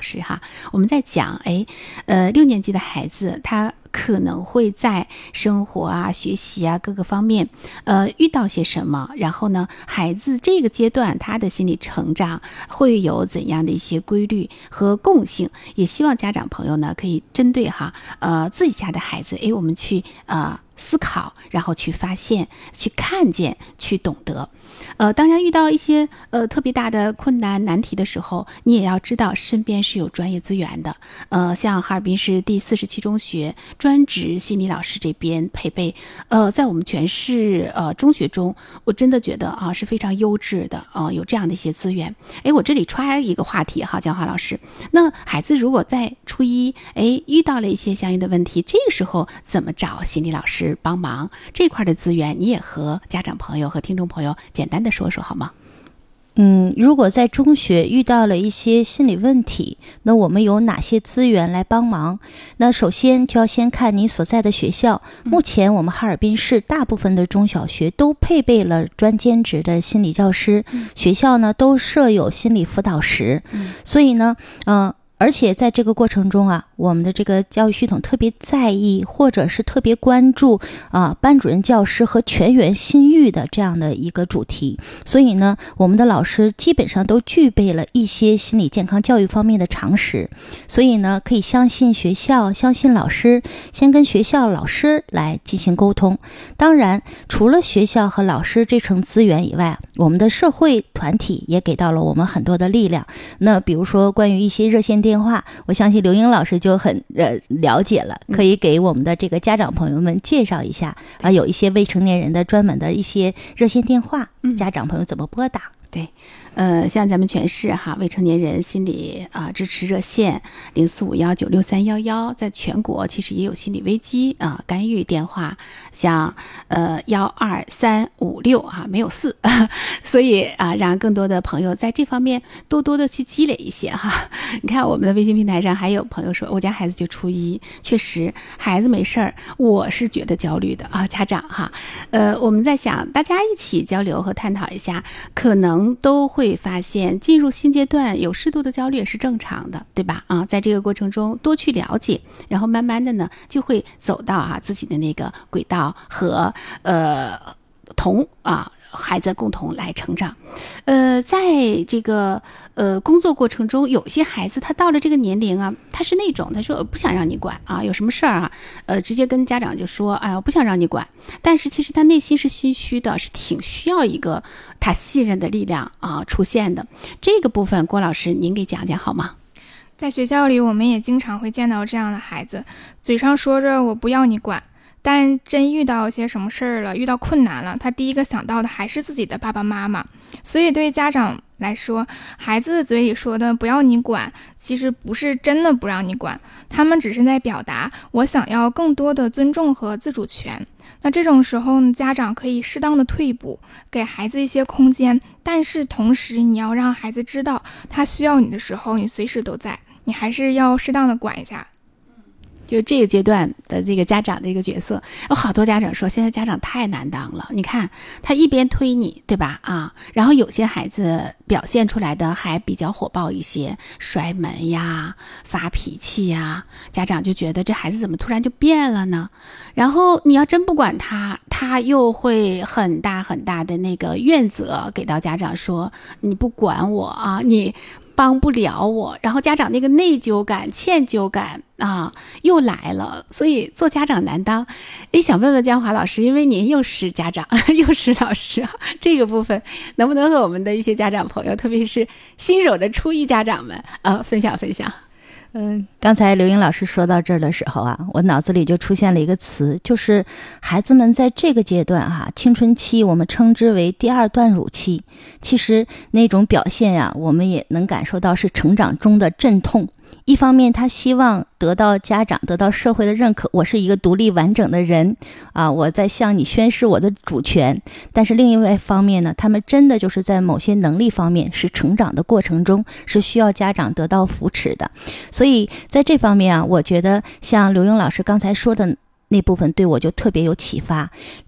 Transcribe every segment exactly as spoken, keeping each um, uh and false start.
师哈，我们在讲，哎，呃，六年级的孩子他可能会在生活啊、学习啊各个方面，呃，遇到些什么？然后呢，孩子这个阶段他的心理成长会有怎样的一些规律和共性？也希望家长朋友呢可以针对哈，呃，自己家的孩子，哎，我们去呃。思考，然后去发现、去看见、去懂得。呃，当然遇到一些呃特别大的困难难题的时候，你也要知道身边是有专业资源的。呃，像哈尔滨市第四十七中学专职心理老师这边配备，呃，在我们全市呃中学中，我真的觉得啊是非常优质的啊、呃，有这样的一些资源。哎，我这里插一个话题哈，江华老师，那孩子如果在初一哎遇到了一些相应的问题，这个时候怎么找心理老师帮忙？这块的资源你也和家长朋友和听众朋友简单的说说好吗？ 嗯，如果在中学遇到了一些心理问题，那我们有哪些资源来帮忙？那首先就要先看你所在的学校。目前我们哈尔滨市大部分的中小学都配备了专兼职的心理教师，嗯、学校呢都设有心理辅导室，嗯、所以呢，嗯、呃。而且在这个过程中啊，我们的这个教育系统特别在意，或者是特别关注啊班主任教师和全员心育的这样的一个主题。所以呢，我们的老师基本上都具备了一些心理健康教育方面的常识。所以呢，可以相信学校，相信老师，先跟学校老师来进行沟通。当然，除了学校和老师这层资源以外，我们的社会团体也给到了我们很多的力量。那比如说关于一些热线电电话，我相信刘英老师就很呃了解了，可以给我们的这个家长朋友们介绍一下啊、呃，有一些未成年人的专门的一些热线电话，家长朋友怎么拨打？ 对，呃，像咱们全市哈未成年人心理啊、呃、支持热线零四五幺九六三幺幺，在全国其实也有心理危机啊、呃、干预电话，像呃幺二三五六哈没有四，所以啊、呃、让更多的朋友在这方面多多的去积累一些哈。你看我们的微信平台上还有朋友说，我家孩子就初一，确实孩子没事儿，我是觉得焦虑的啊，家长哈，呃，我们在想大家一起交流和探讨一下，可能都会发现进入新阶段有适度的焦虑也是正常的，对吧？啊，在这个过程中多去了解，然后慢慢的呢就会走到啊自己的那个轨道和呃同啊孩子共同来成长。呃，在这个呃工作过程中，有些孩子他到了这个年龄啊，他是那种他说不想让你管啊，有什么事儿啊，呃直接跟家长就说，哎呀我不想让你管，但是其实他内心是心虚的，是挺需要一个他信任的力量啊出现的。这个部分郭老师您给讲讲好吗？ 在学校里我们也经常会见到这样的孩子，嘴上说着我不要你管，但真遇到些什么事儿了，遇到困难了，他第一个想到的还是自己的爸爸妈妈。所以对家长来说，孩子嘴里说的不要你管，其实不是真的不让你管，他们只是在表达我想要更多的尊重和自主权。那这种时候，家长可以适当的退一步，给孩子一些空间，但是同时你要让孩子知道，他需要你的时候，你随时都在，你还是要适当的管一下。 就这个阶段的这个家长的一个角色，有好多家长说现在家长太难当了，你看他一边推你，对吧？啊，然后有些孩子表现出来的还比较火爆一些，摔门呀、发脾气呀，家长就觉得这孩子怎么突然就变了呢？然后你要真不管他，他又会很大很大的那个怨责给到家长说，你不管我啊，你帮不了我，然后家长那个内疚感、歉疚感啊又来了，所以做家长难当。诶，想问问江华老师，因为您又是家长又是老师，这个部分能不能和我们的一些家长朋友，特别是新手的初一家长们呃分享分享？ 嗯，刚才刘英老师说到这儿的时候啊，我脑子里就出现了一个词，就是孩子们在这个阶段哈、啊，青春期我们称之为第二段乳期。其实那种表现呀、啊，我们也能感受到是成长中的阵痛。一方面他希望得到家长得到社会的认可，我是一个独立完整的人啊，我在向你宣示我的主权。但是另一方面呢，他们真的就是在某些能力方面是成长的过程中是需要家长得到扶持的。所以在这方面啊，我觉得像刘英老师刚才说的那部分对我就特别有启发。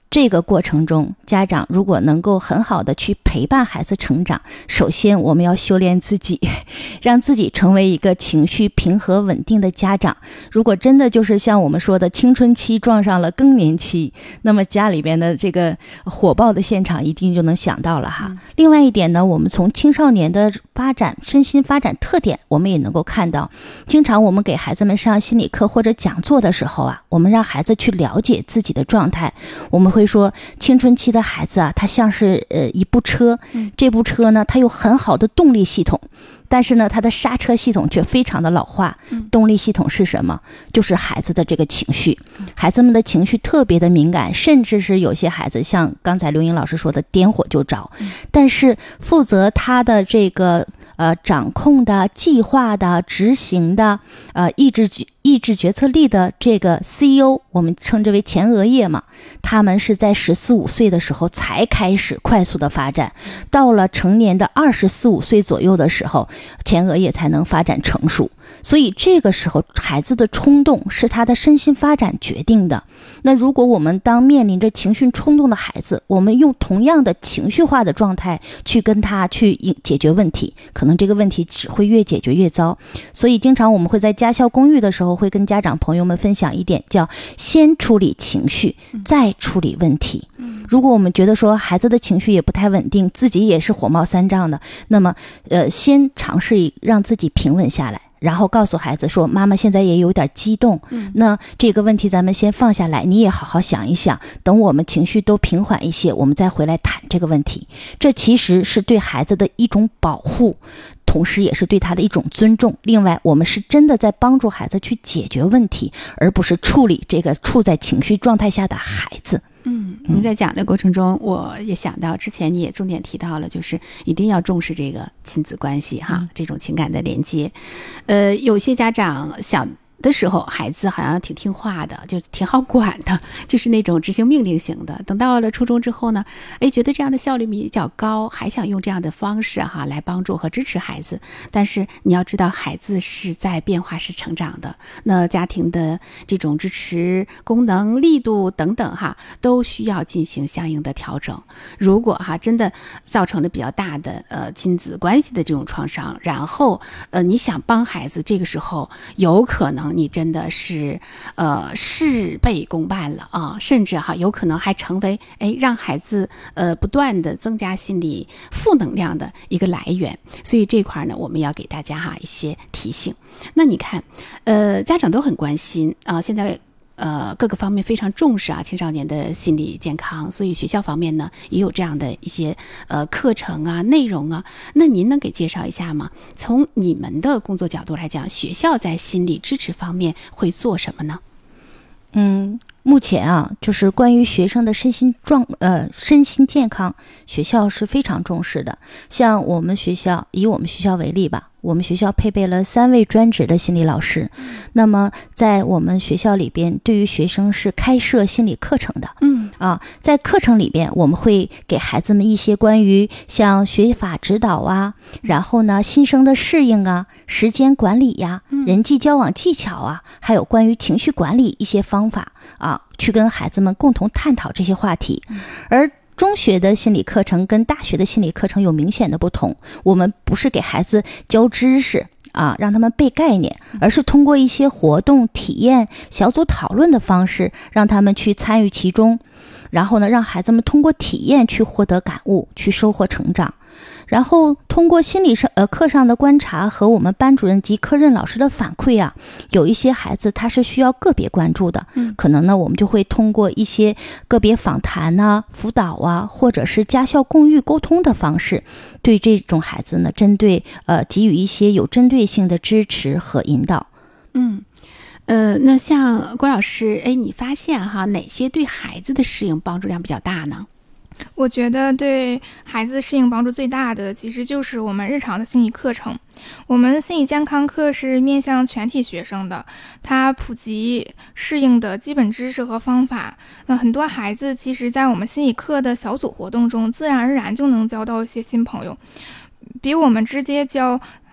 这个过程中，家长如果能够很好的去陪伴孩子成长，首先我们要修炼自己，让自己成为一个情绪平和稳定的家长。如果真的就是像我们说的青春期撞上了更年期，那么家里边的这个火爆的现场一定就能想到了哈。嗯、另外一点呢，我们从青少年的发展、身心发展特点，我们也能够看到，经常我们给孩子们上心理课或者讲座的时候啊，我们让孩子去了解自己的状态，我们会会说青春期的孩子啊，他像是呃一部车，这部车呢，它有很好的动力系统，但是呢，它的刹车系统却非常的老化。动力系统是什么？就是孩子的这个情绪，孩子们的情绪特别的敏感，甚至是有些孩子像刚才刘英老师说的点火就着，但是负责他的这个呃掌控的、计划的、执行的、呃意志意志决策力的这个 C E O， 我们称之为前额叶嘛，他们是在十四五岁的时候才开始快速的发展，到了成年的二十四五岁左右的时候，前额叶才能发展成熟。所以这个时候孩子的冲动是他的身心发展决定的。那如果我们当面临着情绪冲动的孩子，我们用同样的情绪化的状态去跟他去解决问题，可能这个问题只会越解决越糟。所以经常我们会在家校公寓的时候会跟家长朋友们分享一点，叫先处理情绪再处理问题。如果我们觉得说孩子的情绪也不太稳定，自己也是火冒三丈的，那么呃，先尝试让自己平稳下来，然后告诉孩子说，妈妈现在也有点激动，那这个问题咱们先放下来，你也好好想一想，等我们情绪都平缓一些，我们再回来谈这个问题。这其实是对孩子的一种保护，同时也是对他的一种尊重。另外，我们是真的在帮助孩子去解决问题，而不是处理这个处在情绪状态下的孩子。 嗯，您在讲的过程中，我也想到之前你也重点提到了，就是一定要重视这个亲子关系哈，这种情感的连接。呃，有些家长想的时候，孩子好像挺听话的，就挺好管的，就是那种执行命令型的。等到了初中之后呢，哎，觉得这样的效率比较高，还想用这样的方式哈来帮助和支持孩子。但是你要知道，孩子是在变化是成长的，那家庭的这种支持功能、力度等等哈，都需要进行相应的调整。如果哈真的造成了比较大的呃亲子关系的这种创伤，然后呃你想帮孩子，这个时候有可能你真的是呃事倍功半了啊，甚至哈有可能还成为哎让孩子呃不断的增加心理负能量的一个来源。所以这块呢，我们要给大家哈一些提醒。那你看呃家长都很关心啊，现在呃各个方面非常重视啊青少年的心理健康，所以学校方面呢也有这样的一些呃课程啊内容啊。那您能给介绍一下吗？从你们的工作角度来讲，学校在心理支持方面会做什么呢？ 嗯，目前啊，就是关于学生的身心状呃身心健康，学校是非常重视的。像我们学校，以我们学校为例吧，我们学校配备了三位专职的心理老师。嗯、那么在我们学校里边，对于学生是开设心理课程的。嗯啊，在课程里边，我们会给孩子们一些关于像学法指导啊，然后呢新生的适应啊、时间管理呀、啊、人际交往技巧啊，还有关于情绪管理一些方法啊，去跟孩子们共同探讨这些话题。而中学的心理课程跟大学的心理课程有明显的不同，我们不是给孩子教知识啊，让他们背概念，而是通过一些活动、体验、小组讨论的方式，让他们去参与其中，然后呢，让孩子们通过体验去获得感悟，去收获成长。然后通过心理上呃课上的观察和我们班主任及科任老师的反馈啊，有一些孩子他是需要个别关注的，嗯，可能呢我们就会通过一些个别访谈啊、辅导啊，或者是家校共育沟通的方式，对这种孩子呢，针对呃给予一些有针对性的支持和引导。 嗯。呃，那像郭老师，哎，你发现哈哪些对孩子的适应帮助量比较大呢？ 我觉得对孩子适应帮助最大的其实就是我们日常的心理课程。我们心理健康课是面向全体学生的，它普及适应的基本知识和方法。那很多孩子其实在我们心理课的小组活动中，自然而然就能交到一些新朋友，比我们直接教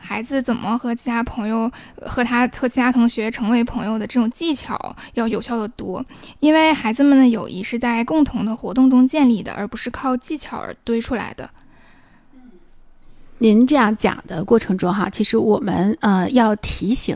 孩子怎么和其他朋友和他和其他同学成为朋友的这种技巧要有效的多，因为孩子们的友谊是在共同的活动中建立的，而不是靠技巧而堆出来的。 您这样讲的过程中哈，其实我们呃要提醒